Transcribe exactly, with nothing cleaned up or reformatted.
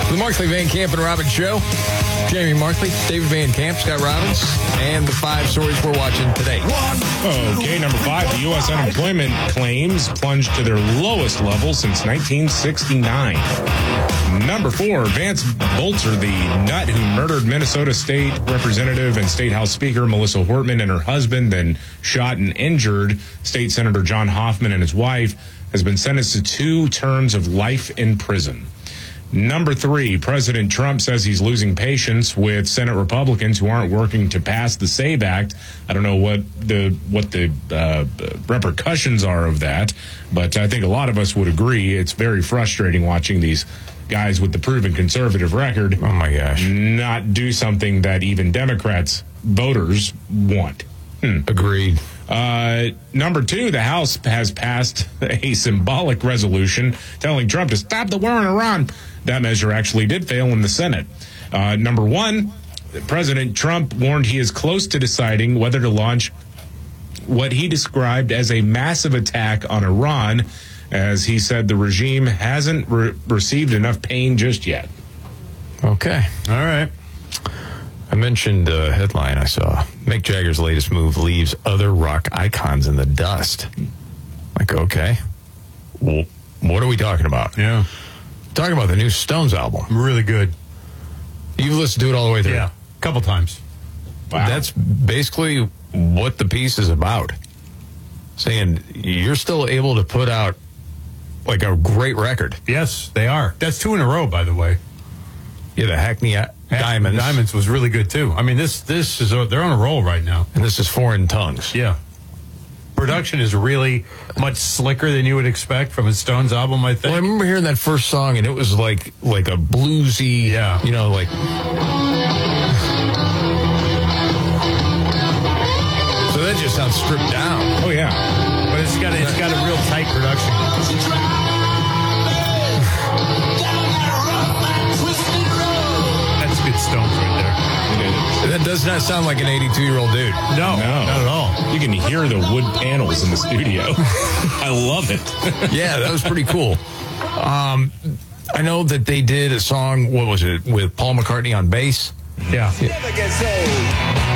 The Markley, Van Camp, and Robbins Show. Jamie Markley, David Van Camp, Scott Robbins, and the five stories we're watching today. Okay, number five, the U S unemployment claims plunged to their lowest level since nineteen sixty-nine. Number four, Vance Bolter, the nut who murdered Minnesota State Representative and State House Speaker Melissa Hortman and her husband, then shot and injured State Senator John Hoffman and his wife, has been sentenced to two terms of life in prison. Number three, President Trump says he's losing patience with Senate Republicans who aren't working to pass the SAVE Act. I don't know what the what the uh, repercussions are of that, but I think a lot of us would agree it's very frustrating watching these guys with the proven conservative record, oh my gosh, not do something that even Democrats voters want. Hmm. Agreed. Uh, number two, the House has passed a symbolic resolution telling Trump to stop the war in Iran. That measure actually did fail in the Senate. Uh, number one, President Trump warned he is close to deciding whether to launch what he described as a massive attack on Iran, as he said the regime hasn't re- received enough pain just yet. Okay. All right. I mentioned the headline I saw. Mick Jagger's latest move leaves other rock icons in the dust. Like, okay. Well, what are we talking about? Yeah. Talking about the new Stones album. Really good. You've listened to it all the way through? Yeah. A couple times. Wow. That's basically what the piece is about. Saying you're still able to put out like a great record. Yes, they are. That's two in a row, by the way. Yeah, the Hackney Diamonds. Diamonds was really good too. I mean, this this is a, they're on a roll right now. And this is Foreign Tongues. Yeah. Production is really much slicker than you would expect from a Stones album, I think. Well, I remember hearing that first song, and it was like like a bluesy, yeah. you know, like. So that just sounds stripped down. Oh yeah, but it's got a, it's got a real tight production. That's good Stones right there. That does not sound like an eighty-two-year-old dude. No, no, not at all. You can hear the wood panels in the studio. I love it. Yeah, that was pretty cool. Um, I know that they did a song, what was it, with Paul McCartney on bass. Yeah. yeah.